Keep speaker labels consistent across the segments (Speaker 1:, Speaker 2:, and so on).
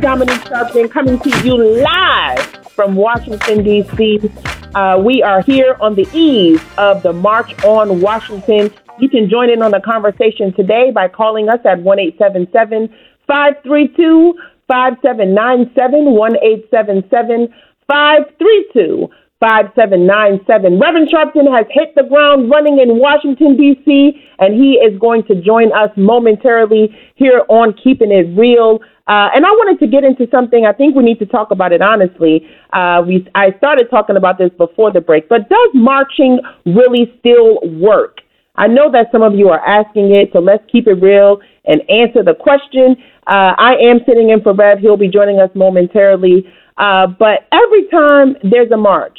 Speaker 1: Dominique Sharpton coming to you live from Washington, D.C. We are here on the eve of the March on Washington. You can join in on the conversation today by calling us at 1-877-532-5797, 1-877-532-5797. Reverend Sharpton has hit the ground running in Washington, D.C., and he is going to join us momentarily here on Keeping It Real. And I wanted to get into something. I think we need to talk about it honestly. I started talking about this before the break, but does marching really still work? I know that some of you are asking it, so let's keep it real and answer the question. I am sitting in for Rev. He'll be joining us momentarily. But every time there's a march,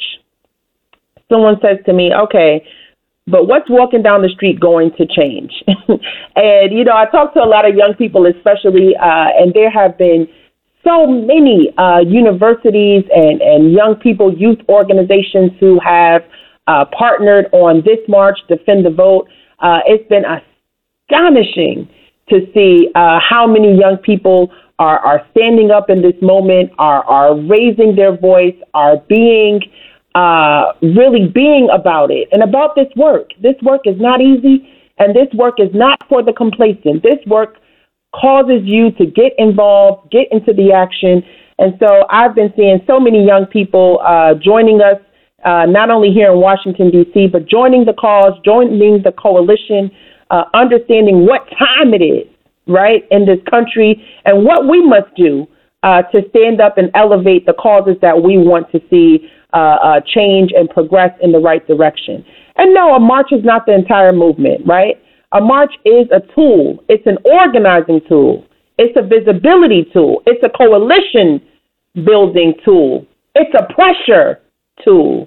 Speaker 1: someone says to me, okay, but what's walking down the street going to change? And, you know, I talk to a lot of young people especially, and there have been so many universities and young people, youth organizations who have partnered on this march, Defend the Vote. It's been astonishing to see how many young people are standing up in this moment, are raising their voice, are being really being about it and about this work. This work is not easy, and this work is not for the complacent. This work causes you to get involved, get into the action. And so I've been seeing so many young people joining us, not only here in Washington, D.C., but joining the cause, joining the coalition, understanding what time it is, right, in this country and what we must do to stand up and elevate the causes that we want to see change and progress in the right direction. And no, a march is not the entire movement, right? A march is a tool. It's an organizing tool. It's a visibility tool. It's a coalition building tool. It's a pressure tool.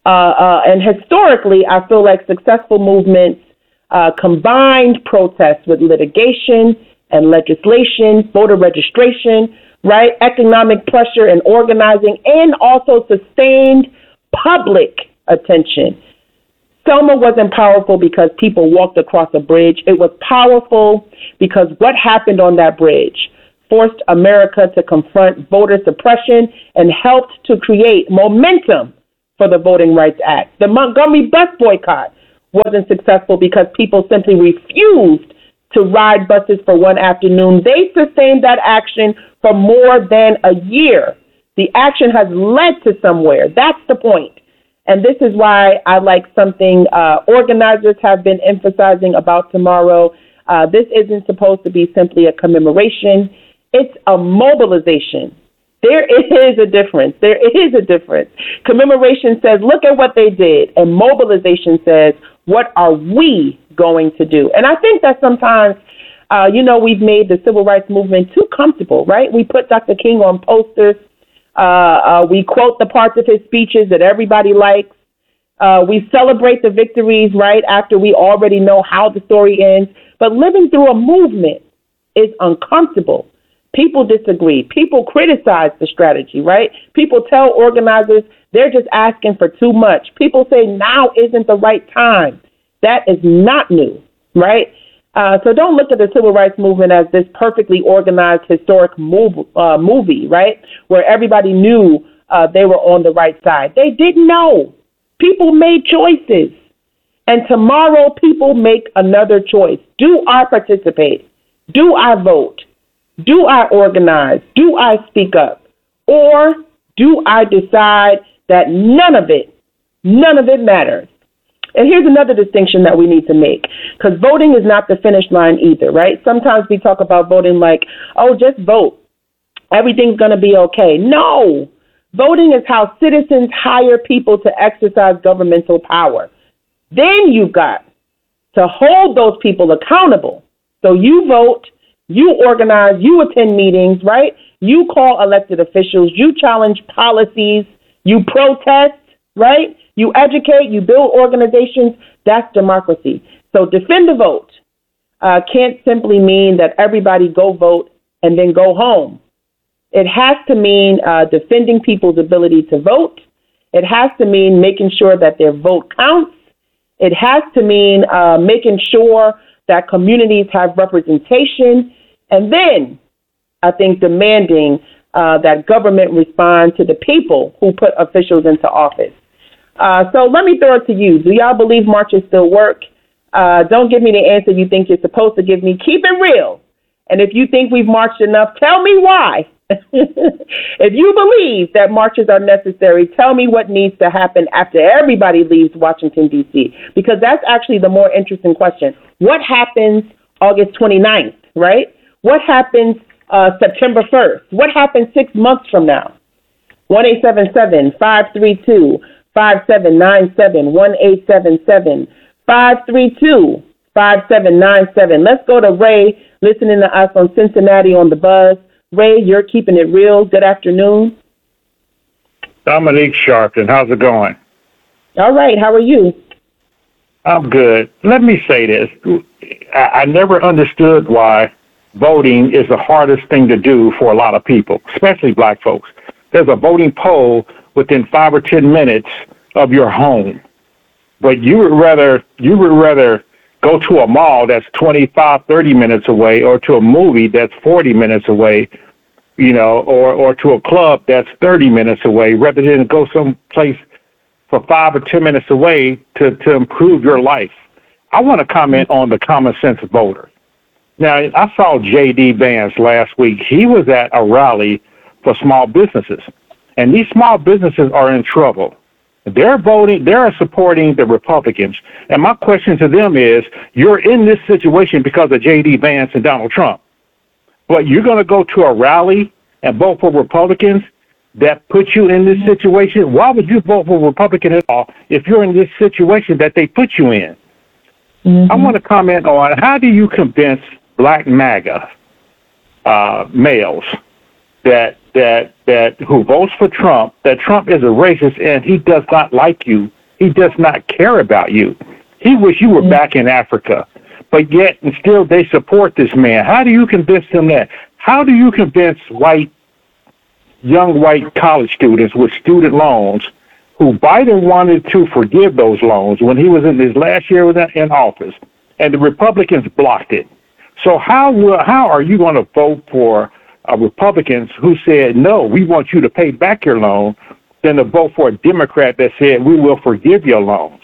Speaker 1: And historically, I feel like successful movements combined protests with litigation and legislation, voter registration, right? Economic pressure and organizing, and also sustained public attention. Selma wasn't powerful because people walked across a bridge. It was powerful because what happened on that bridge forced America to confront voter suppression and helped to create momentum for the Voting Rights Act. The Montgomery bus boycott wasn't successful because people simply refused to ride buses for one afternoon. They sustained that action for more than a year. The action has led to somewhere. That's the point. And this is why I like something organizers have been emphasizing about tomorrow. This isn't supposed to be simply a commemoration. It's a mobilization. There is a difference. There is a difference. Commemoration says, look at what they did. And mobilization says, what are we going to do? And I think that sometimes, we've made the civil rights movement too comfortable, right? We put Dr. King on posters. We quote the parts of his speeches that everybody likes. We celebrate the victories, right, after we already know how the story ends. But living through a movement is uncomfortable. People disagree. People criticize the strategy, right? People tell organizers they're just asking for too much. People say now isn't the right time. That is not new, right? So don't look at the civil rights movement as this perfectly organized historic movie, right, where everybody knew they were on the right side. They didn't know. People made choices. And tomorrow people make another choice. Do I participate? Do I vote? Do I organize? Do I speak up? Or do I decide that none of it matters? And here's another distinction that we need to make, because voting is not the finish line either, right? Sometimes we talk about voting like, oh, just vote. Everything's going to be okay. No. Voting is how citizens hire people to exercise governmental power. Then you've got to hold those people accountable. So you vote, you organize, you attend meetings, right? You call elected officials, you challenge policies, you protest, right? You educate, you build organizations. That's democracy. So defend the vote can't simply mean that everybody go vote and then go home. It has to mean defending people's ability to vote. It has to mean making sure that their vote counts. It has to mean making sure that communities have representation. And then I think demanding that government respond to the people who put officials into office. So let me throw it to you. Do y'all believe marches still work? Don't give me the answer you think you're supposed to give me. Keep it real. And if you think we've marched enough, tell me why. If you believe that marches are necessary, tell me what needs to happen after everybody leaves Washington, D.C., because that's actually the more interesting question. What happens August 29th, right? What happens September 1st? What happens 6 months from now? 1-877-532-5797, 1-877-532-5797. Let's go to Ray, listening to us on Cincinnati on the Buzz. Ray, you're keeping it real. Good afternoon.
Speaker 2: Dominique Sharpton, how's it going?
Speaker 1: All right. How are you?
Speaker 2: I'm good. Let me say this. I never understood why voting is the hardest thing to do for a lot of people, especially black folks. There's a voting poll within 5 or 10 minutes of your home, but you would rather go to a mall that's 25, 30 minutes away, or to a movie that's 40 minutes away, or to a club that's 30 minutes away, rather than go someplace for 5 or 10 minutes away to improve your life. I want to comment on the common sense voter. Now, I saw J.D. Vance last week. He was at a rally for small businesses, and these small businesses are in trouble. They're supporting the Republicans. And my question to them is, you're in this situation because of J.D. Vance and Donald Trump, but you're going to go to a rally and vote for Republicans that put you in this situation? Why would you vote for Republican at all if you're in this situation that they put you in? I want to comment on, how do you convince black MAGA males that who votes for Trump, that Trump is a racist and he does not like you, he does not care about you, he wish you were back in Africa, but yet and still they support this man? How do you convince them that? How do you convince young white college students with student loans who Biden wanted to forgive those loans when he was in his last year in office, and the Republicans blocked it? So how are you going to vote for Republicans who said, no, we want you to pay back your loan, than to vote for a Democrat that said, we will forgive your loans?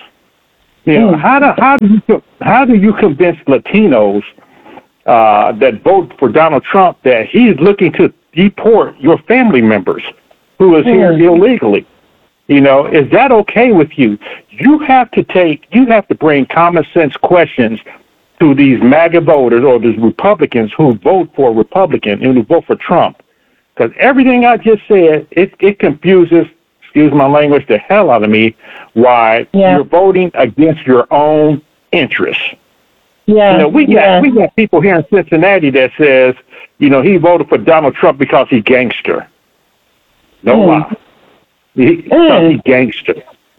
Speaker 2: How do you convince Latinos that vote for Donald Trump that he's looking to deport your family members who is here illegally? Is that okay with you? You have to bring common sense questions to these MAGA voters or these Republicans who vote for Republican and who vote for Trump. Because everything I just said, it confuses, excuse my language, the hell out of me, why you're voting against your own interests. Yeah. We got people here in Cincinnati that says, he voted for Donald Trump because he's gangster. No lie. He's gangster.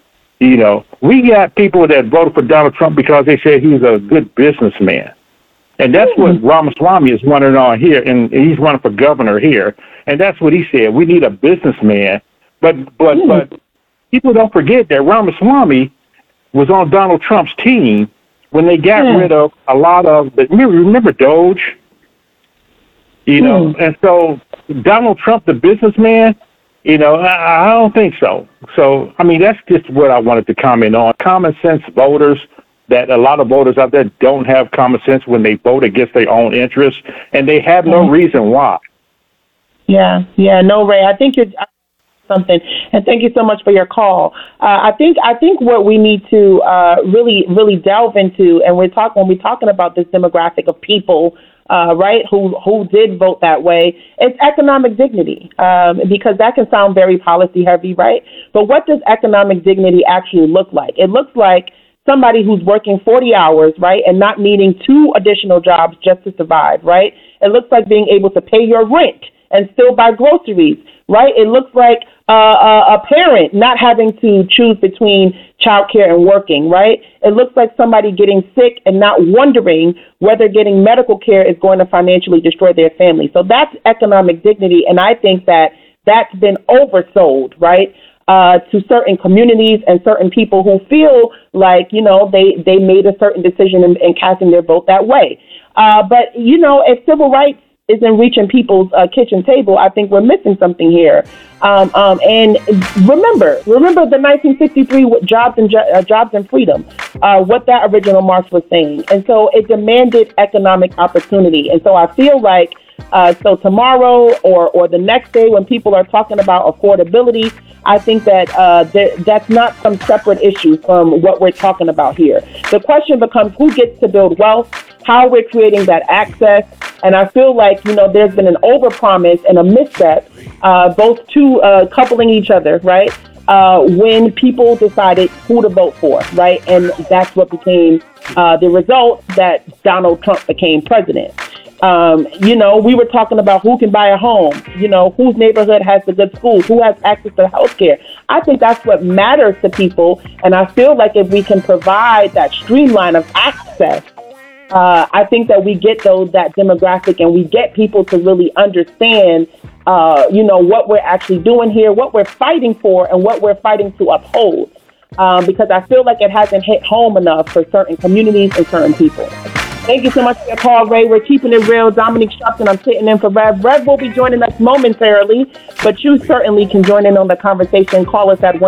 Speaker 2: We got people that voted for Donald Trump because they said he's a good businessman. And that's what Ramaswamy is running on here, and he's running for governor here. And that's what he said. We need a businessman. But people don't forget that Ramaswamy was on Donald Trump's team when they got rid of a lot of remember Doge? And so Donald Trump, the businessman, I don't think so. So, that's just what I wanted to comment on. Common sense voters, that a lot of voters out there don't have common sense when they vote against their own interests, and they have no reason why. Yeah, no, Ray, I think you're something, and thank you so much for your call. I think what we need to really delve into, and when we're talking about this demographic of people, right, who did vote that way, it's economic dignity, because that can sound very policy heavy, right? But what does economic dignity actually look like? It looks like somebody who's working 40 hours, right, and not needing 2 additional jobs just to survive, right? It looks like being able to pay your rent and still buy groceries, right? It looks like a parent not having to choose between childcare and working, right? It looks like somebody getting sick and not wondering whether getting medical care is going to financially destroy their family. So that's economic dignity, and I think that that's been oversold, right, to certain communities and certain people who feel like, they made a certain decision in casting their vote that way. But, if civil rights
Speaker 1: isn't reaching people's kitchen table, I think we're missing something here. And remember the 1963 jobs and freedom, what that original march was saying. And so it demanded economic opportunity. And so I feel like so tomorrow or the next day when people are talking about affordability, I think that that's not some separate issue from what we're talking about here. The question becomes who gets to build wealth, how we're creating that access. And I feel like, there's been an overpromise and a misstep, both two coupling each other, right? When people decided who to vote for, right? And that's what became the result that Donald Trump became president. We were talking about who can buy a home, whose neighborhood has the good schools, who has access to health care. I think that's what matters to people. And I feel like if we can provide that streamline of access, I think that we get that demographic and we get people to really understand, what we're actually doing here, what we're fighting for and what we're fighting to uphold. Because I feel like it hasn't hit home enough for certain communities and certain people. Thank you so much for your call, Ray. We're keeping it real. Dominique Sharpton, I'm sitting in for Rev. Rev will be joining us momentarily, but you certainly can join in on the conversation. Call us at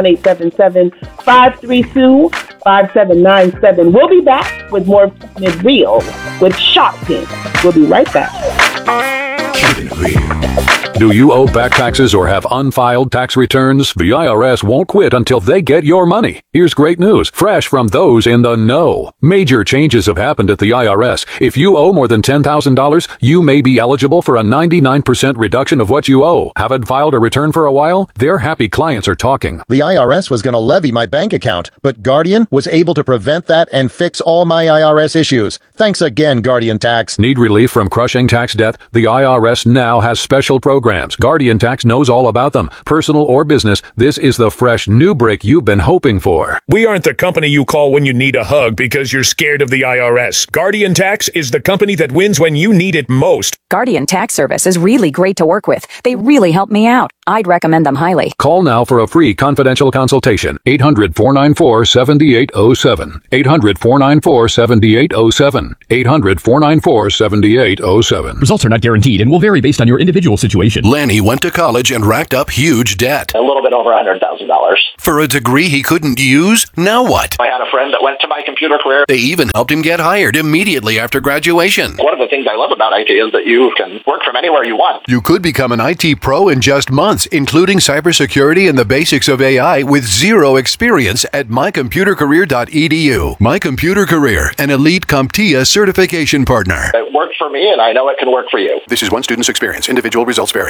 Speaker 1: 1-877-532-5797. We'll be back with more Keeping It Real with Sharpton. We'll be right back.
Speaker 3: Keeping It Real. Do you owe back taxes or have unfiled tax returns? The IRS won't quit until they get your money. Here's great news, fresh from those in the know. Major changes have happened at the IRS. If you owe more than $10,000, you may be eligible for a 99% reduction of what you owe. Haven't filed a return for a while? Their happy clients are talking.
Speaker 4: The IRS was going to levy my bank account, but Guardian was able to prevent that and fix all my IRS issues. Thanks again, Guardian Tax.
Speaker 3: Need relief from crushing tax debt? The IRS now has special programs. Guardian Tax knows all about them. Personal or business, this is the fresh new break you've been hoping for.
Speaker 5: We aren't the company you call when you need a hug because you're scared of the IRS. Guardian Tax is the company that wins when you need it most.
Speaker 6: Guardian Tax Service is really great to work with. They really help me out. I'd recommend them highly.
Speaker 3: Call now for a free confidential consultation. 800-494-7807. 800-494-7807. 800-494-7807.
Speaker 7: Results are not guaranteed and will vary based on your individual situation.
Speaker 8: Lanny went to college and racked up huge debt.
Speaker 9: A little bit over $100,000.
Speaker 8: For a degree he couldn't use? Now what?
Speaker 9: I had a friend that went to My Computer Career.
Speaker 8: They even helped him get hired immediately after graduation.
Speaker 9: One of the things I love about IT is that you can work from anywhere you want.
Speaker 8: You could become an IT pro in just months, including cybersecurity and the basics of AI with zero experience at mycomputercareer.edu. My Computer Career, an elite CompTIA certification partner.
Speaker 9: It worked for me, and I know it can work for you.
Speaker 8: This is one student's experience. Individual results vary.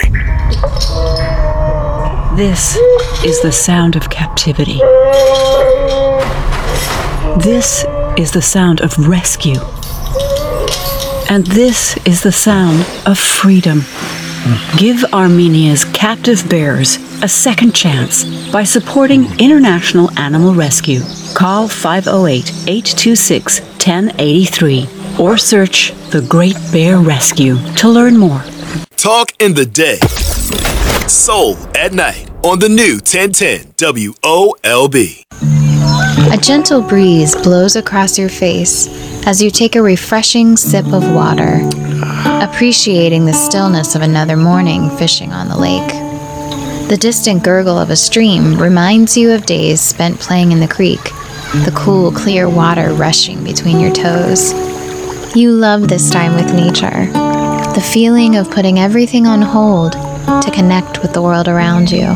Speaker 10: This is the sound of captivity. This is the sound of rescue. And this is the sound of freedom. Give Armenia's captive bears a second chance by supporting International Animal Rescue. Call 508-826-1083 or search The Great Bear Rescue to learn more.
Speaker 11: Talk in the day. Soul at night on the new 1010 WOLB.
Speaker 12: A gentle breeze blows across your face as you take a refreshing sip of water, appreciating the stillness of another morning fishing on the lake. The distant gurgle of a stream reminds you of days spent playing in the creek, the cool, clear water rushing between your toes. You love this time with nature, the feeling of putting everything on hold to connect with the world around you.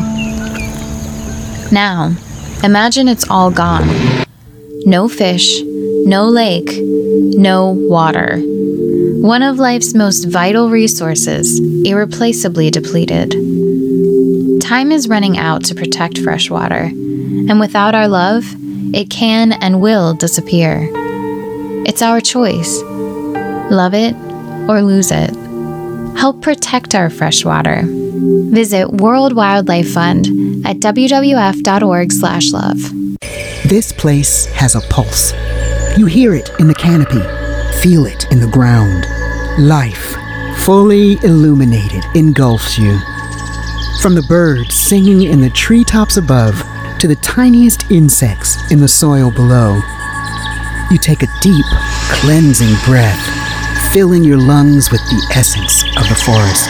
Speaker 12: Now, imagine it's all gone. No fish, no lake, no water. One of life's most vital resources, irreplaceably depleted. Time is running out to protect fresh water, and without our love, it can and will disappear. It's our choice. Love it or lose it. Help protect our fresh water. Visit World Wildlife Fund at wwf.org/love.
Speaker 13: This place has a pulse. You hear it in the canopy, feel it in the ground. Life, fully illuminated, engulfs you. From the birds singing in the treetops above to the tiniest insects in the soil below. You take a deep, cleansing breath, filling your lungs with the essence of the forest.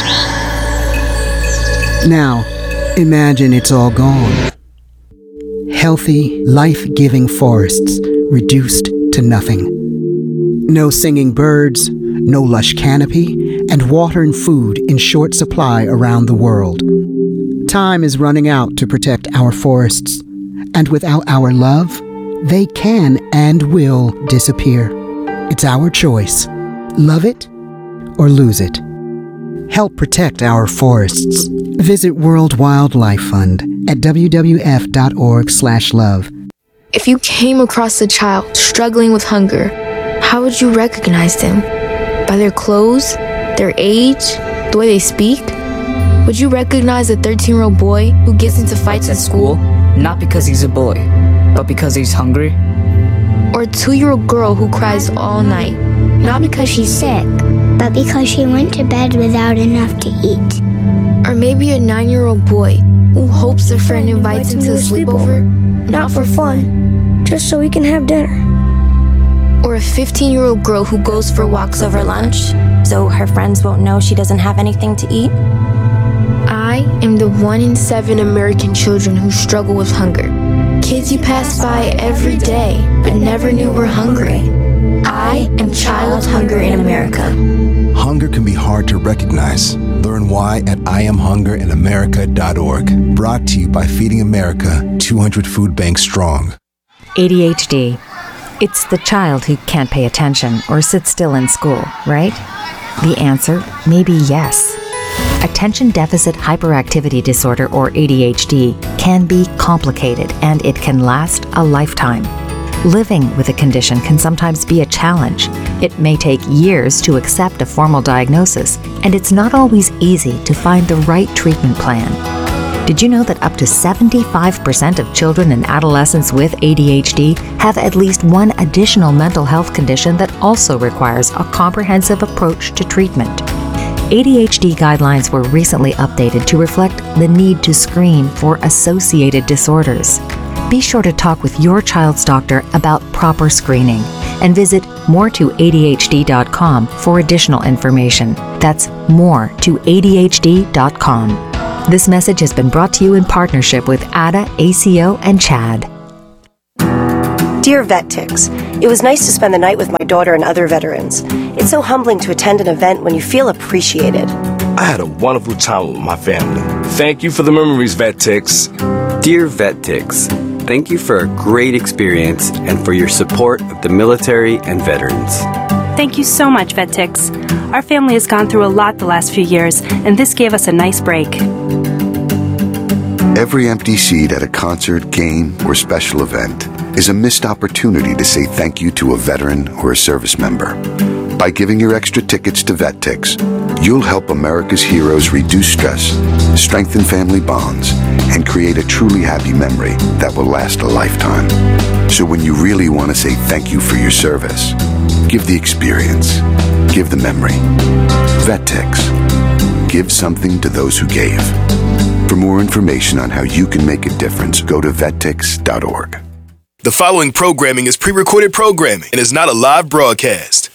Speaker 13: Now, imagine it's all gone. Healthy, life-giving forests reduced to nothing. No singing birds, no lush canopy, and water and food in short supply around the world. Time is running out to protect our forests, and without our love, they can and will disappear. It's our choice. Love it or lose it. Help protect our forests. Visit World Wildlife Fund at wwf.org/love.
Speaker 14: If you came across a child struggling with hunger, how would you recognize them? By their clothes, their age, the way they speak? Would you recognize a 13-year-old boy who gets into fights at school?
Speaker 15: Not because he's a boy, but because he's hungry?
Speaker 14: Or a 2-year-old girl who cries all night?
Speaker 16: Not because she's sick, but because she went to bed without enough to eat.
Speaker 14: Or maybe a 9-year-old boy who hopes a friend invites him to a sleepover?
Speaker 16: Not for fun, just so we can have dinner.
Speaker 14: Or a 15-year-old girl who goes for walks over lunch,
Speaker 17: so her friends won't know she doesn't have anything to eat?
Speaker 14: I am the 1 in 7 American children who struggle with hunger. Kids you pass by every day, but never knew were hungry. I am Child Hunger in America.
Speaker 18: Hunger can be hard to recognize. Learn why at IamHungerInAmerica.org. Brought to you by Feeding America, 200 Food Banks Strong.
Speaker 19: ADHD. It's the child who can't pay attention or sit still in school, right? The answer may be yes. Attention Deficit Hyperactivity Disorder, or ADHD, can be complicated and it can last a lifetime. Living with a condition can sometimes be a challenge. It may take years to accept a formal diagnosis, and it's not always easy to find the right treatment plan. Did you know that up to 75% of children and adolescents with ADHD have at least one additional mental health condition that also requires a comprehensive approach to treatment? ADHD guidelines were recently updated to reflect the need to screen for associated disorders. Be sure to talk with your child's doctor about proper screening and visit moretoadhd.com for additional information. That's moretoadhd.com. This message has been brought to you in partnership with ADA, ACO, and CHAD.
Speaker 20: Dear VetTix, it was nice to spend the night with my daughter and other veterans. It's so humbling to attend an event when you feel appreciated.
Speaker 21: I had a wonderful time with my family. Thank you for the memories, VetTix.
Speaker 22: Dear VetTix, thank you for a great experience and for your support of the military and veterans.
Speaker 23: Thank you so much, VetTix. Our family has gone through a lot the last few years, and this gave us a nice break.
Speaker 24: Every empty seat at a concert, game, or special event is a missed opportunity to say thank you to a veteran or a service member. By giving your extra tickets to VetTix, you'll help America's heroes reduce stress, strengthen family bonds, and create a truly happy memory that will last a lifetime. So when you really want to say thank you for your service, give the experience, give the memory. VetTix. Give something to those who gave. For more information on how you can make a difference, go to vettix.org.
Speaker 11: The following programming is pre-recorded programming and is not a live broadcast.